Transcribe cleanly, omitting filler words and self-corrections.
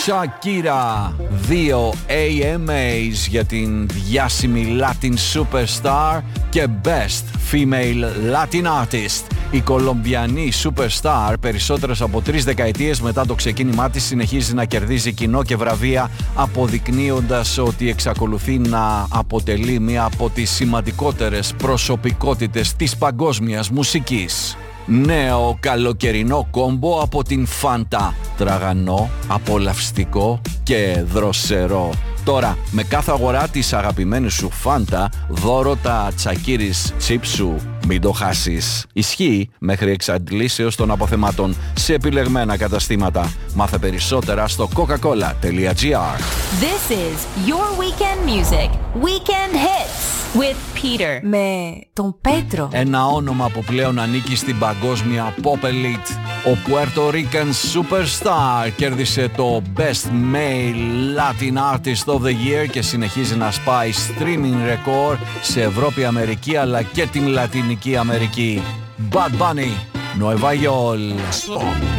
Shakira, 2 AMAs για την διάσημη Latin Superstar και Best Female Latin Artist. Η Κολομβιανή Superstar, περισσότερες από 3 δεκαετίες μετά το ξεκίνημά της, συνεχίζει να κερδίζει κοινό και βραβεία, αποδεικνύοντας ότι εξακολουθεί να αποτελεί μία από τις σημαντικότερες προσωπικότητες της παγκόσμιας μουσικής. Νέο καλοκαιρινό κόμπο από την Fanta. Τραγανό, απολαυστικό και δροσερό. Τώρα, με κάθε αγορά της αγαπημένης σου Fanta, δώρο τα τσακίρις chips σου. Μην το χάσεις. Ισχύει μέχρι εξαντλήσεως των αποθεμάτων σε επιλεγμένα καταστήματα. Μάθε περισσότερα στο coca-cola.gr. This is your weekend music. Weekend hits with Peter. Με τον Πέτρο. Ένα όνομα που πλέον ανήκει στην παγκόσμια pop elite. Ο Puerto Rican Superstar κέρδισε το Best Male Latin Artist of the Year και συνεχίζει να σπάει streaming record σε Ευρώπη, Αμερική αλλά και την Λατινική Αμερική. Bad Bunny, Nueva York.